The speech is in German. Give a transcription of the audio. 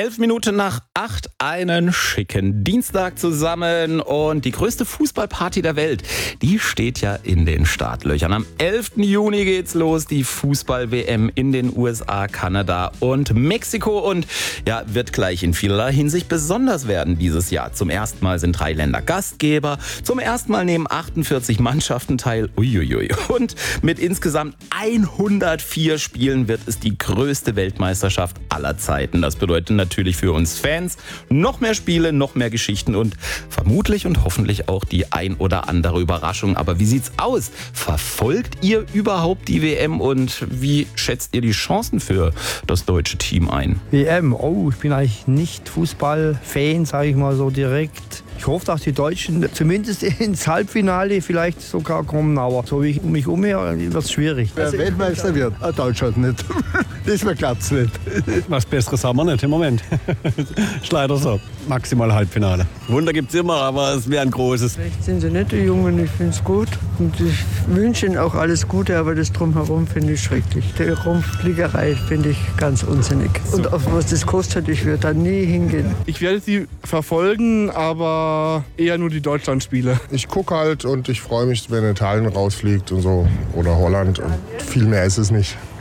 7:11, einen schicken Dienstag zusammen und die größte Fußballparty der Welt, die steht ja in den Startlöchern. Am 11. Juni geht's los, die Fußball-WM in den USA, Kanada und Mexiko und ja, wird gleich in vielerlei Hinsicht besonders werden dieses Jahr. Zum ersten Mal sind 3 Länder Gastgeber, zum ersten Mal nehmen 48 Mannschaften teil, uiuiui, und mit insgesamt 104 Spielen wird es die größte Weltmeisterschaft aller Zeiten. Das bedeutet natürlich für uns Fans noch mehr Spiele, noch mehr Geschichten und vermutlich und hoffentlich auch die ein oder andere Überraschung. Aber wie sieht's aus? Verfolgt ihr überhaupt die WM und wie schätzt ihr die Chancen für das deutsche Team ein? WM, ich bin eigentlich nicht Fußballfan, sage ich mal so direkt. Ich hoffe, dass die Deutschen zumindest ins Halbfinale vielleicht sogar kommen, aber so wie ich um mich umher wird es schwierig. Wer Weltmeister wird, Deutschland nicht. Diesmal klappt es nicht. Was Besseres haben wir nicht im Moment. Ist leider so. Maximal Halbfinale. Wunder gibt es immer, aber es wäre ein großes. Vielleicht sind sie nicht die Jungen, ich finde es gut. Und ich wünsche ihnen auch alles Gute, aber das Drumherum finde ich schrecklich. Die Rumpfliegerei finde ich ganz unsinnig. Und auf was das kostet, ich würde da nie hingehen. Ich werde sie verfolgen, aber eher nur die Deutschlandspiele. Ich gucke halt und ich freue mich, wenn Italien rausfliegt und so oder Holland und viel mehr ist es nicht.